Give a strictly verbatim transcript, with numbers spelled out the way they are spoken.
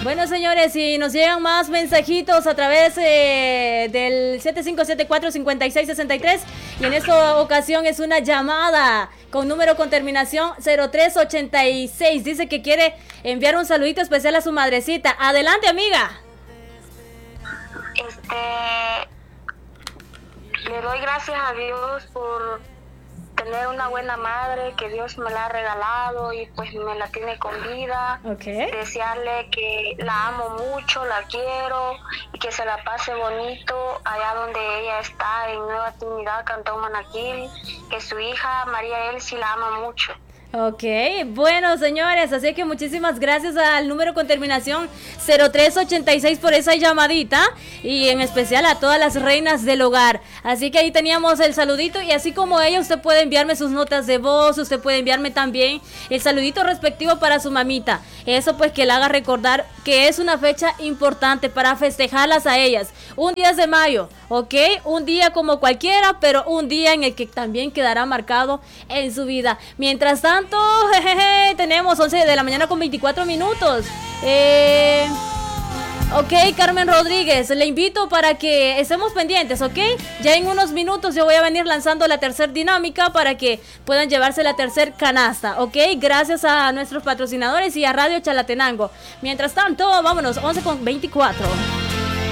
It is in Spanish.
Bueno, señores, si nos llegan más mensajitos a través eh, del siete cinco siete cuatro, cinco seis seis tres, y en esta ocasión es una llamada con número con terminación cero tres ochenta y seis. Dice que quiere enviar un saludito especial a su madrecita. Adelante, amiga. Este, le doy gracias a Dios por tener una buena madre, que Dios me la ha regalado y pues me la tiene con vida. Okay. Desearle que la amo mucho, la quiero y que se la pase bonito allá donde ella está, en Nueva Trinidad, Cantón Manaquil, que su hija María Elsie la ama mucho. Ok, bueno, señores, así que muchísimas gracias al número con terminación cero tres ochenta y seis por esa llamadita, y en especial a todas las reinas del hogar. Así que ahí teníamos el saludito, y así como ella, usted puede enviarme sus notas de voz, usted puede enviarme también el saludito respectivo para su mamita. Eso pues que le haga recordar que es una fecha importante para festejarlas a ellas. Un diez de mayo, ok, un día como cualquiera, pero un día en el que también quedará marcado en su vida. Mientras tanto, jejeje, tenemos once de la mañana con veinticuatro minutos. Eh, ok, Carmen Rodríguez, le invito para que estemos pendientes, ok. Ya en unos minutos yo voy a venir lanzando la tercer dinámica para que puedan llevarse la tercer canasta, ok. Gracias a nuestros patrocinadores y a Radio Chalatenango. Mientras tanto, vámonos, once con veinticuatro.